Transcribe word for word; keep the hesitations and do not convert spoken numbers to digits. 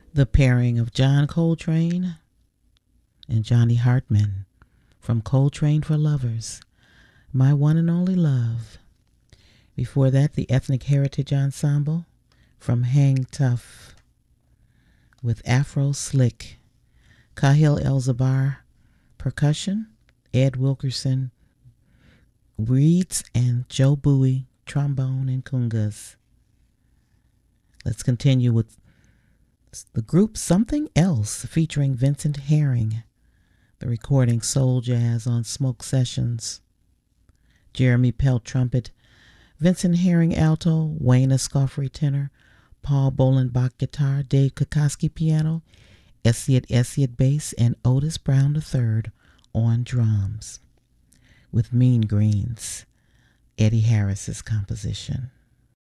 The pairing of John Coltrane and Johnny Hartman from Coltrane for Lovers, My One and Only Love. Before that, the Ethnic Heritage Ensemble from Hang Tough with Afro Slick, Kahil Elzabar percussion, Ed Wilkerson reeds, and Joe Bowie trombone and congas. Let's continue with the group Something Else featuring Vincent Herring, the recording Soul Jazz on Smoke Sessions. Jeremy Pelt trumpet, Vincent Herring alto, Wayne Escoffery tenor, Paul Bolenbach guitar, Dave Kokoski piano, Essiet Essiet bass, and Otis Brown the third on drums. With Mean Greens, Eddie Harris's composition.